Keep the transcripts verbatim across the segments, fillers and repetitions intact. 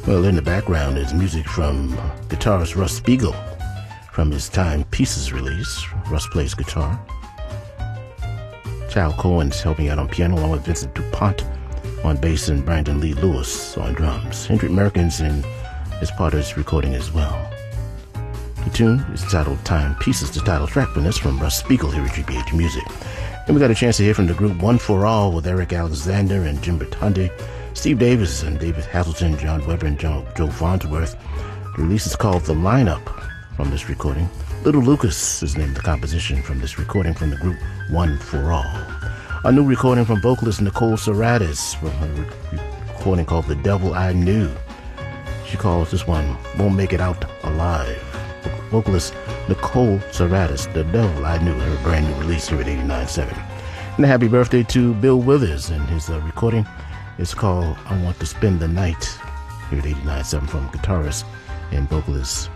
Well, in the background is music from guitarist Russ Spiegel from his Time Pieces release. Russ plays guitar. Chal Cohen's helping out on piano, along with Vincent DuPont on bass and Brandon Lee Lewis on drums. Hendrick Merkins in is part of this recording as well. The tune is titled Time Pieces, the title track from this from Russ Spiegel here at G B H Music. And we got a chance to hear from the group One For All with Eric Alexander and Jim Bertande, Steve Davis and David Hazelton, John Weber and Joe, Joe Farnsworth. The release is called The Lineup from this recording. Little Lucas is named the composition from this recording from the group One For All. A new recording from vocalist Nicole Serratis from her recording called The Devil I Knew. She calls this one Won't Make It Out Alive. Vocalist Nicole Serratis, The Devil I Knew, her brand new release here at eighty-nine point seven. And a happy birthday to Bill Withers, and his uh, recording is called I Want to Spend the Night here at eighty-nine point seven from guitarist and vocalist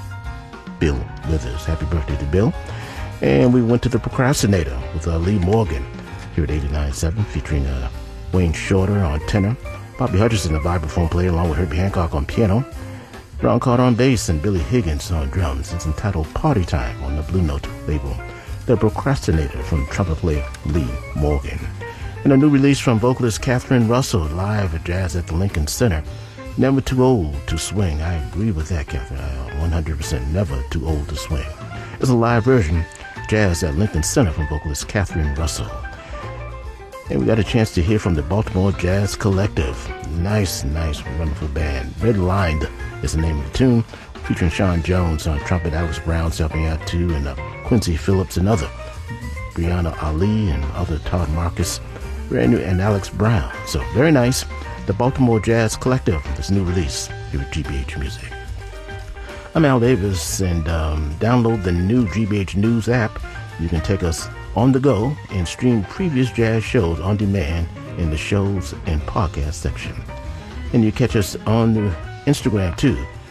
Bill Withers. Happy birthday to Bill. And we went to The Procrastinator with uh, Lee Morgan here at eighty-nine point seven, featuring uh, Wayne Shorter on tenor, Bobby Hutcherson, a vibraphone player, along with Herbie Hancock on piano, Ron Carter on bass, and Billy Higgins on drums. It's entitled Party Time on the Blue Note label. The Procrastinator from trumpet player Lee Morgan. And a new release from vocalist Catherine Russell, live at Jazz at the Lincoln Center. Never Too Old to Swing. I agree with that, Catherine. I one hundred percent never too old to swing. It's a live version, Jazz at Lincoln Center from vocalist Catherine Russell. And we got a chance to hear from the Baltimore Jazz Collective. Nice, nice, wonderful band. Red Lined is the name of the tune, featuring Sean Jones on trumpet, Alex Brown's helping out too, and uh, Quincy Phillips and other. Brianna Ali and other, Todd Marcus, brand new, and Alex Brown. So very nice. The Baltimore Jazz Collective, this new release here at G B H Music. I'm Al Davis, and um, download the new G B H News app. You can take us on the go and stream previous jazz shows on demand in the shows and podcast section. And you catch us on the Instagram too